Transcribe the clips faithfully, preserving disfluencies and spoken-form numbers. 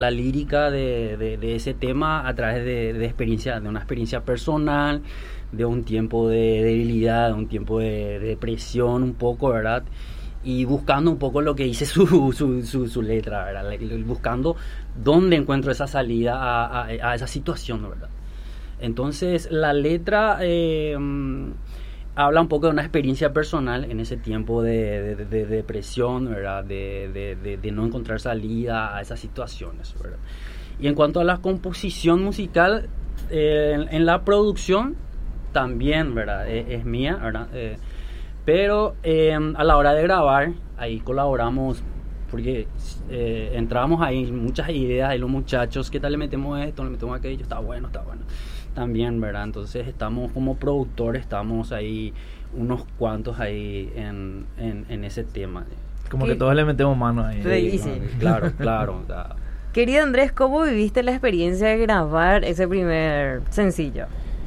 la lírica de, de, de ese tema a través de, de experiencia, de una experiencia personal, de un tiempo de debilidad, de un tiempo de, de depresión un poco, ¿verdad? Y buscando un poco lo que dice su, su, su, su letra, ¿verdad? Buscando dónde encuentro esa salida a, a, a esa situación, ¿verdad? Entonces la letra eh, habla un poco de una experiencia personal en ese tiempo de, de, de depresión, ¿verdad? De, de, de, de no encontrar salida a esas situaciones, ¿verdad? Y en cuanto a la composición musical, eh, en, en la producción también, ¿verdad? Es, es mía, ¿verdad? Eh, pero eh, a la hora de grabar, ahí colaboramos, porque eh, entramos ahí, muchas ideas, ahí los muchachos, ¿qué tal le metemos esto, le metemos aquello? Está bueno, está bueno. También, ¿verdad? Entonces estamos como productores, estamos ahí unos cuantos ahí en, en, en ese tema. Como que todos le metemos mano ahí. Sí, sí. Claro, claro. O sea. Querido Andrés, ¿cómo viviste la experiencia de grabar ese primer sencillo?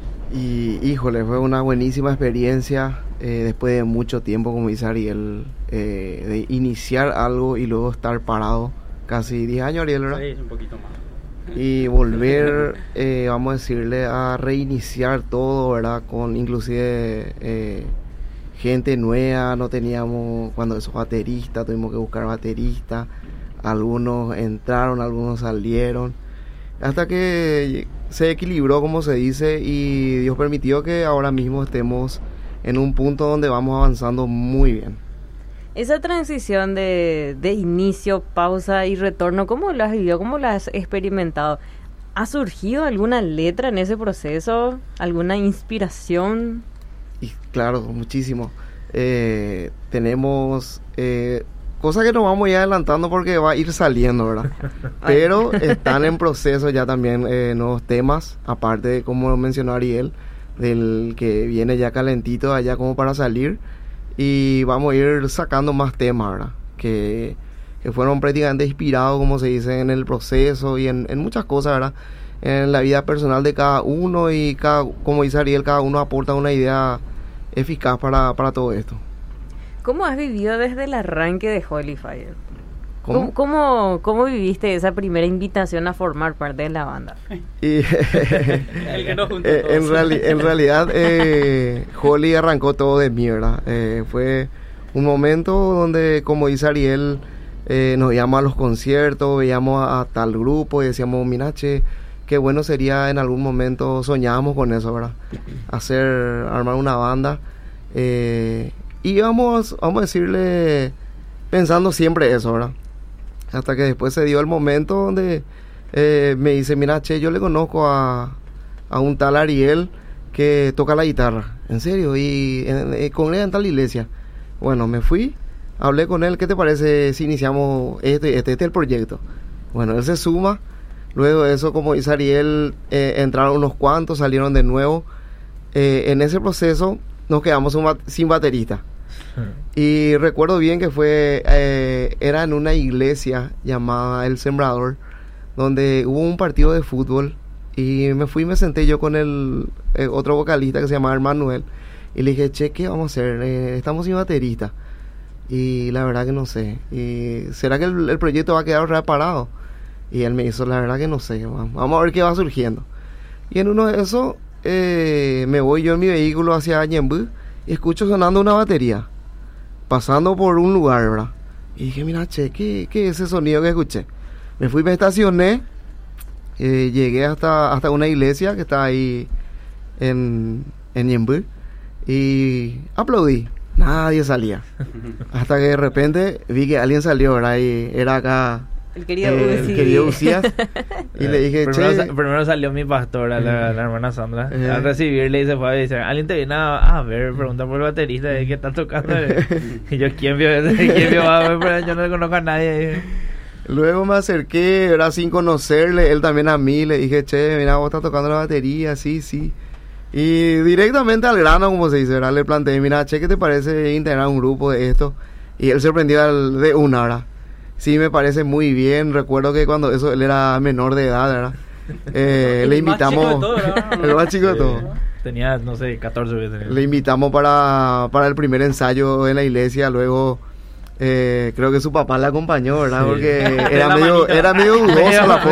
Y híjole, fue una buenísima experiencia, eh, después de mucho tiempo, como dice Ariel, eh, de iniciar algo y luego estar parado casi diez años, Ariel, ¿verdad? Sí, un poquito más. Y volver, eh, vamos a decirle, a reiniciar todo, ¿verdad? Con inclusive eh, gente nueva, no teníamos, cuando esos bateristas, tuvimos que buscar bateristas, algunos entraron, algunos salieron, hasta que se equilibró, como se dice, y Dios permitió que ahora mismo estemos en un punto donde vamos avanzando muy bien. Esa transición de, de inicio, pausa y retorno, ¿cómo lo has vivido? ¿Cómo lo has experimentado? ¿Ha surgido alguna letra en ese proceso? ¿Alguna inspiración? Y claro, muchísimo. Eh, tenemos eh, cosas que nos vamos ya adelantando porque va a ir saliendo, ¿verdad? Pero están en proceso ya también eh, nuevos temas, aparte de, como mencionó Ariel, del que viene ya calentito allá como para salir. Y vamos a ir sacando más temas, ¿verdad? Que, que fueron prácticamente inspirados, como se dice, en el proceso y en, en muchas cosas, ¿verdad? En la vida personal de cada uno y, cada, como dice Ariel, cada uno aporta una idea eficaz para, para todo esto. ¿Cómo has vivido desde el arranque de Holy Fire? ¿Cómo? ¿Cómo, cómo, cómo viviste esa primera invitación a formar parte de la banda? Y, El que nos juntó eh, todos. en, reali- en realidad, eh, Holy arrancó todo de mí, ¿verdad? Eh, fue un momento donde, como dice Ariel, eh, nos íbamos a los conciertos, veíamos a, a tal grupo y decíamos, mira, che, qué bueno sería en algún momento, soñábamos con eso, ¿verdad? Hacer, armar una banda. Eh, y vamos, vamos a decirle, pensando siempre eso, ¿verdad? Hasta que después se dio el momento donde eh, me dice, mira, che, yo le conozco a, a un tal Ariel que toca la guitarra. ¿En serio? Y en, en, con él en tal iglesia. Bueno, me fui, hablé con él, ¿qué te parece si iniciamos este, este, este el proyecto? Bueno, él se suma. Luego de eso, como dice Ariel, eh, entraron unos cuantos, salieron de nuevo. Eh, en ese proceso nos quedamos un, sin baterista. Y recuerdo bien que fue eh, era en una iglesia llamada El Sembrador, donde hubo un partido de fútbol y me fui y me senté yo con el eh, otro vocalista que se llamaba Manuel y le dije, che, ¿qué vamos a hacer? Eh, estamos sin baterista y la verdad que no sé, y ¿será que el, el proyecto va a quedar reparado? Y él me hizo, la verdad que no sé, vamos, vamos a ver qué va surgiendo. Y en uno de esos eh, me voy yo en mi vehículo hacia Ñembú y escucho sonando una batería pasando por un lugar, ¿verdad? Y dije, mira, che, ¿qué, qué es ese sonido que escuché? Me fui, me estacioné, eh, llegué hasta, hasta una iglesia que está ahí en, en Ñembú y aplaudí. Nadie salía. Hasta que de repente vi que alguien salió, ¿verdad? Y era acá El querido eh, Uzi. el querido Ucías. Y le dije, primero, che... sa- primero salió mi pastora, la, la hermana Sandra, Eh. al recibirle y se fue a decir, alguien te viene a, a ver, pregunta por el baterista de qué está tocando. Y yo, ¿quién vio? ¿Quién vio? A ver, pero yo no le conozco a nadie. Luego me acerqué, ¿verdad? Sin conocerle, él también a mí, le dije, che, mira, vos estás tocando la batería, sí, sí. Y directamente al grano, como se dice, ¿verdad? Le planteé, mira, che, ¿qué te parece integrar un grupo de esto? Y él se prendió al- de una, ¿verdad? Sí, me parece muy bien. Recuerdo que cuando eso él era menor de edad, ¿verdad? Eh, El le más chico invitamos... de todo, ¿verdad? El más chico de todo. Tenía, no sé, catorce veces. Le invitamos para, para el primer ensayo en la iglesia, luego Eh, creo que su papá la acompañó, ¿verdad? Porque De era la medio, manita. era medio dudosa la foto.